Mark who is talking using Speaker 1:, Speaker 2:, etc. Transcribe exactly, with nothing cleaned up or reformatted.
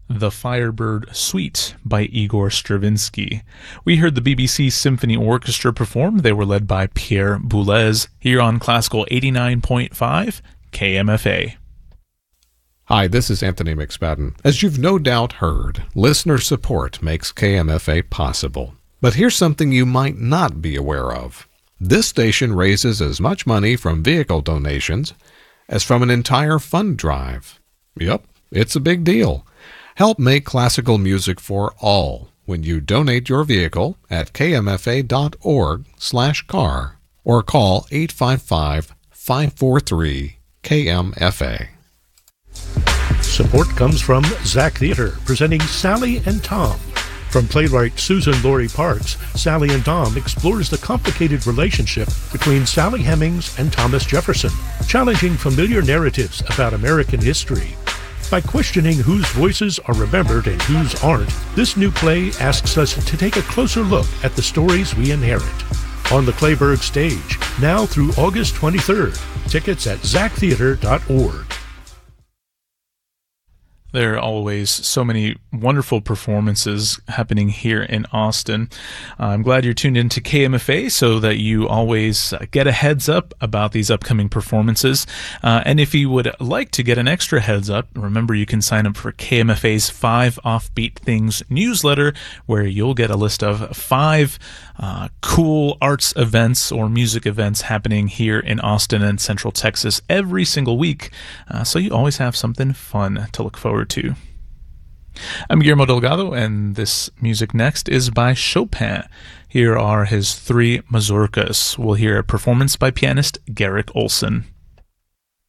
Speaker 1: The Firebird Suite by Igor Stravinsky. We heard the B B C Symphony Orchestra perform. They were led by Pierre Boulez here on Classical eighty-nine point five K M F A.
Speaker 2: Hi, this is Anthony McSpadden. As you've no doubt heard, listener support makes K M F A possible. But here's something you might not be aware of. This station raises as much money from vehicle donations as from an entire fund drive. Yep, it's a big deal. Help make classical music for all when you donate your vehicle at kmfa.org slash car or call eight five five, five four three, K M F A.
Speaker 3: Support comes from Zach Theater, presenting Sally and Tom. From playwright Susan Laurie Parks, Sally and Tom explores the complicated relationship between Sally Hemings and Thomas Jefferson, challenging familiar narratives about American history. By questioning whose voices are remembered and whose aren't, this new play asks us to take a closer look at the stories we inherit. On the Clayburgh stage, now through August twenty-third. Tickets at zach theater dot org.
Speaker 1: There are always so many wonderful performances happening here in Austin. I'm glad you're tuned into K M F A so that you always get a heads up about these upcoming performances. Uh, and if you would like to get an extra heads up, remember you can sign up for K M F A's Five Offbeat Things newsletter, where you'll get a list of five uh, cool arts events or music events happening here in Austin and Central Texas every single week. Uh, so you always have something fun to look forward to. I'm Guillermo Delgado, and this music next is by Chopin. Here are his three mazurkas. We'll hear a performance by pianist Garrick Olson.